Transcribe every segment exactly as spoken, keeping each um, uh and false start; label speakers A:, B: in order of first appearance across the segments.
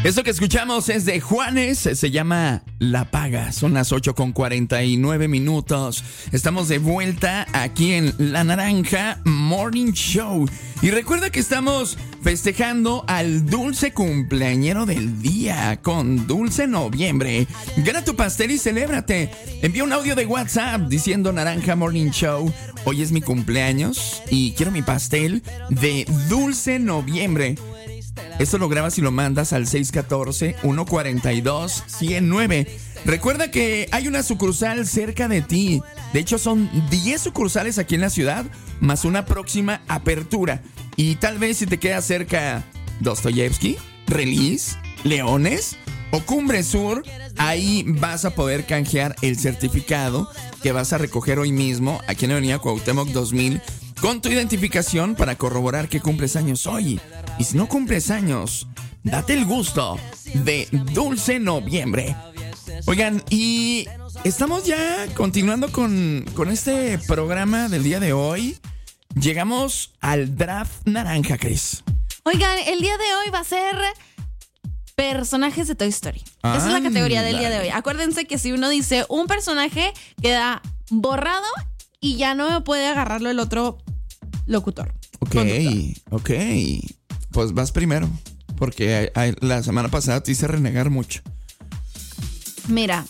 A: Esto que escuchamos es de Juanes, se llama La Paga. Son las ocho con cuarenta y nueve minutos. Estamos de vuelta aquí en La Naranja Morning Show. Y recuerda que estamos festejando al dulce cumpleañero del día con Dulce Noviembre. Gana tu pastel y celébrate. Envía un audio de WhatsApp diciendo Naranja Morning Show. Hoy es mi cumpleaños y quiero mi pastel de Dulce Noviembre. Esto lo grabas y lo mandas al seis uno cuatro, uno cuatro dos, cero nueve. Recuerda que hay una sucursal cerca de ti. De hecho, son diez sucursales aquí en la ciudad, más una próxima apertura. Y tal vez si te queda cerca Dostoyevsky, Release, Leones o Cumbre Sur, ahí vas a poder canjear el certificado que vas a recoger hoy mismo aquí en la avenida Cuauhtémoc dos mil con tu identificación para corroborar que cumples años hoy. Y si no cumples años, date el gusto de Dulce Noviembre. Oigan, y estamos ya continuando con, con este programa del día de hoy. Llegamos al draft naranja, Cris.
B: Oigan, el día de hoy va a ser personajes de Toy Story. Esa es la categoría del día de hoy. Acuérdense que si uno dice un personaje, queda borrado y ya no puede agarrarlo el otro locutor.
A: Ok,
B: conductor.
A: ok. Pues vas primero, porque hay, hay, la semana pasada te hice renegar mucho.
B: Mira,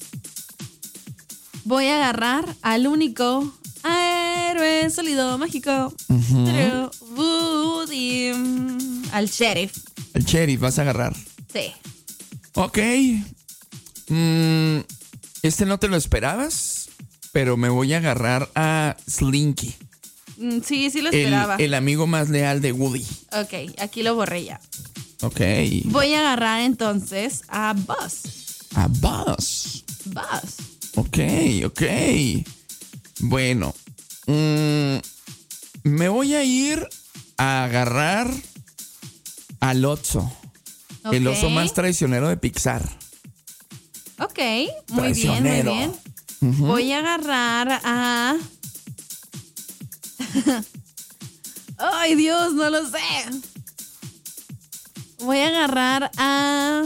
B: voy a agarrar al único héroe sólido mágico, uh-huh. Woody, al sheriff.
A: El sheriff vas a agarrar.
B: Sí.
A: Ok. Mm, este no te lo esperabas, pero me voy a agarrar a Slinky.
B: Sí, sí lo esperaba.
A: El, el amigo más leal de Woody.
B: Ok, aquí lo borré ya.
A: Ok.
B: Voy a agarrar entonces a Buzz.
A: A Buzz.
B: Buzz.
A: Ok, ok. Bueno. Mmm, me voy a ir a agarrar al Otso. Okay. El oso más traicionero de Pixar.
B: Ok, muy bien, muy bien. Uh-huh. Voy a agarrar a... Ay, Dios, no lo sé. Voy a agarrar a...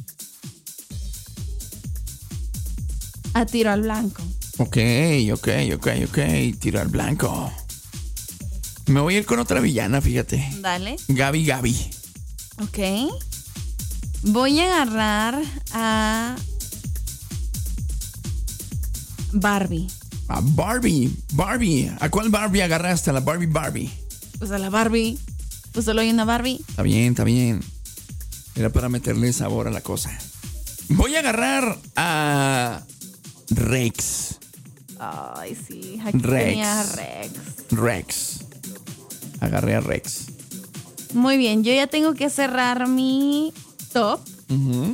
B: A Tiro al Blanco.
A: Ok, ok, ok, ok. Tiro al Blanco. Me voy a ir con otra villana, fíjate.
B: Dale.
A: Gabi Gabi.
B: Ok. Voy a agarrar a... Barbie.
A: A Barbie, Barbie. ¿A cuál Barbie agarraste? A la Barbie Barbie.
B: Pues a la Barbie. Pues solo hay una Barbie.
A: Está bien, está bien. Era para meterle sabor a la cosa. Voy a agarrar a Rex.
B: Ay, sí. Aquí
A: Rex.
B: tenía a Rex.
A: Rex. Agarré a Rex.
B: Muy bien, yo ya tengo que cerrar mi top.
A: Uh-huh.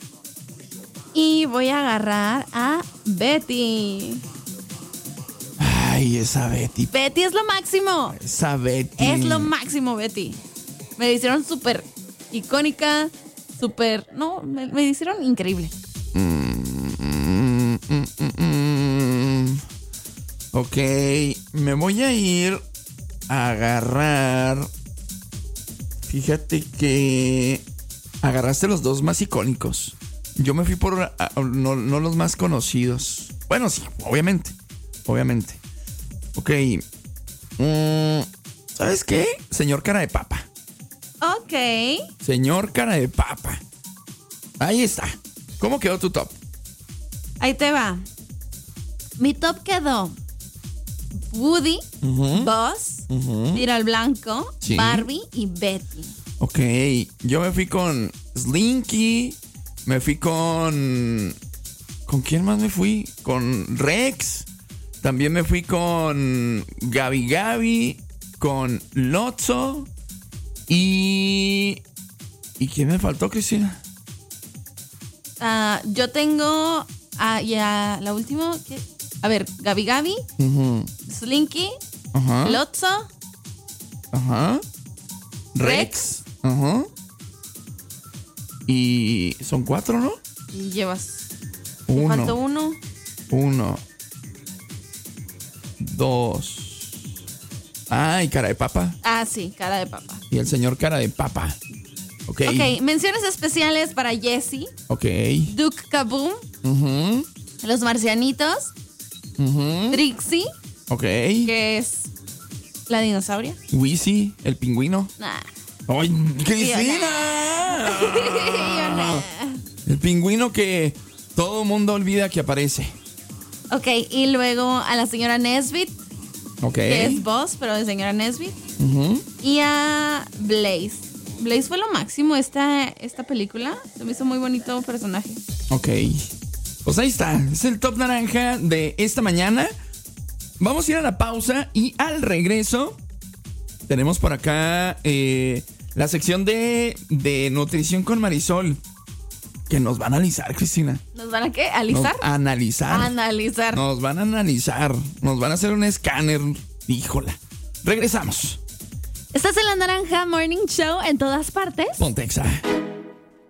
B: Y voy a agarrar a Betty.
A: Ay, esa Betty.
B: Betty es lo máximo.
A: Esa Betty.
B: Es lo máximo, Betty. Me hicieron súper icónica, súper... No, me, me hicieron increíble.
A: Mm, mm, mm, mm, mm. Ok, me voy a ir a agarrar... Fíjate que agarraste los dos más icónicos. Yo me fui por uh, no, no los más conocidos. Bueno, sí, obviamente. Obviamente. Ok. Mm, ¿Sabes qué? Señor Cara de Papa.
B: Ok.
A: Señor Cara de Papa. Ahí está. ¿Cómo quedó tu top?
B: Ahí te va. Mi top quedó Woody, uh-huh. Buzz, uh-huh. Tiro al Blanco, sí. Barbie y Betty.
A: Ok. Yo me fui con Slinky. Me fui con... ¿Con quién más me fui? Con Rex. También me fui con Gabi Gabi. Con Lotso. Y... ¿Y quién me faltó, Cristina?
B: Uh, yo tengo... Uh, ya la última... ¿qué? A ver, Gabi Gabi. Uh-huh. Slinky. Uh-huh. Lotso.
A: Ajá. Uh-huh. Rex. Ajá. Uh-huh. Y son cuatro, ¿no?
B: Y llevas...
A: Uno.
B: Faltó uno.
A: Uno. Dos. Ay, Cara de Papa.
B: Ah, sí, Cara de Papa.
A: Y el señor Cara de Papa. Ok.
B: Ok, menciones especiales para Jessie.
A: Ok.
B: Duke Kaboom.
A: Uh-huh.
B: Los Marcianitos.
A: Uh-huh.
B: Trixie.
A: Ok.
B: Que es la dinosauria.
A: Wheezy, el pingüino.
B: Nah.
A: ¡Ay, Cristina! El pingüino que todo mundo olvida que aparece.
B: Ok, y luego a la señora Nesbit.
A: Ok.
B: Que es Boss, pero de señora Nesbit.
A: Uh-huh.
B: Y a Blaze. Blaze fue lo máximo esta, esta película. Se me hizo muy bonito personaje.
A: Ok. Pues ahí está. Es el top naranja de esta mañana. Vamos a ir a la pausa y al regreso tenemos por acá eh, la sección de, de nutrición con Marisol, que nos va a analizar, Cristina.
B: ¿Nos van a qué? ¿Alisar?
A: Nos, a analizar.
B: Analizar.
A: Nos van a analizar. Nos van a hacer un escáner. Híjola. Regresamos.
B: Estás en La Naranja Morning Show en todas partes.
A: Pontexa.